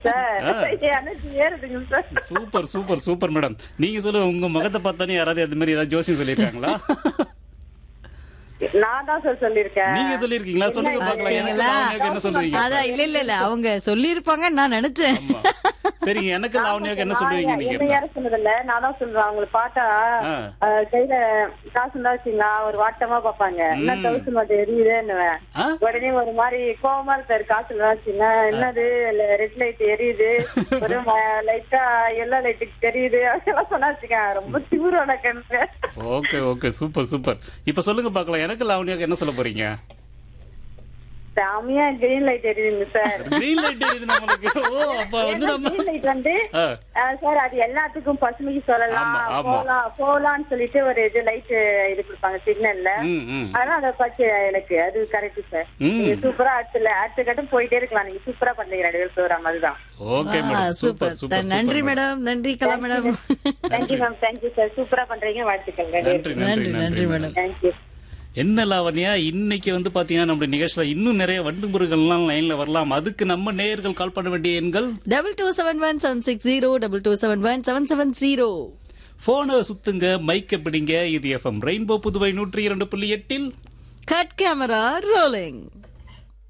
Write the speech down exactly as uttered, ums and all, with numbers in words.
Sir energy ஏறுதுங்க sir. Super super super madam. நீங்க சொல்லுங்க, உங்க முகத்தை பார்த்தானே யாராவது அது மாதிரி ஏதாவது ஜோசியம் சொல்லியிருக்காங்களா? நான் தான் சார் சொல்லிருக்கேன். நீங்க சொல்லிருக்கீங்களா? சொல்லுங்க பாக்கலாம். எனக்கு லாவண்யாக்கு என்ன சொல்றீங்க? அதான் இல்ல இல்ல இல்ல அவங்க சொல்லிருப்பாங்க நான் நினைச்சேன். சரிங்க, எனக்கு லாவண்யாக்கு என்ன சொல்லுவீங்க நீங்க? என்ன யாரும் சொன்னதில்ல, நான் தான் சொல்றேன். அவங்களை பார்த்தா கையில காசு இருந்தா வச்சுங்களா ஒரு வாட்டமா பாப்பாங்க. என்ன தவிர்த்து மட்டும் எரியுதுன்னுவேன். உடனே ஒரு மாதிரி கோவமா இருக்காரு. காசு இருந்தா வச்சுங்க, என்னது ரெட் லைட் எரியுது, ஒரு லைட்டா எல்லோ லைட்டுக்கு தெரியுது அதெல்லாம் சொன்னா வச்சுக்க ரொம்ப திமிரோட கணக்கு. Okay okay super super. இப்ப சொல்லுங்க பாக்கலாம், எனக்கு லாவண்யாக்கு என்ன சொல்ல போறீங்க? சாமியா green light எரியுதுங்க sir. Green light எரியுது நமக்கு. ஓ அப்ப வந்து நம்ம கிரீன் லைட் வந்து சார் அது எல்லாத்துக்கும் பசுமைக்கு சொல்லலாம், போலாம் போலான்னு சொல்லிட்டு ஒரு இது லைட் இது கொடுப்பாங்க சிக்னல்ல. அதனால அதை பச்சு எனக்கு அது கரெக்ட் சார். நீங்க சூப்பரா அடுத்த அடுத்த கட்டம் போயிட்டே இருக்கலாம். நீங்க சூப்பரா பண்றீங்க ரெண்டு பேரும் ப்ரோக்ராம். அதுதான். Okay madam super super. நன்றி மேடம். நன்றி கலா madam. Thank you ma'am. Thank you sir. சூப்பரா பண்றீங்க. வாழ்த்துக்கள். நன்றி நன்றி நன்றி மேடம். தேங்க்யூ. என்ன லாவண்யா, இன்னைக்கு வந்து பாத்தீங்கன்னா நம்மளுடைய நிகழ்ச்சியில இன்னும் நிறைய வண்டு முருகன்லாம் லைன்ல வரலாம். அதுக்கு நம்ம நேயர்கள் கால் பண்ண வேண்டிய எண்கள் double two seven one seven six zero double two seven one seven seven zero. போனை சுத்துங்க, மைக்க பிடிங்க. இது எஃப்எம் ரெயின்போ புதுவை நூற்றி இரண்டு புள்ளி எட்டில் கட் கேமரா ரோலிங்.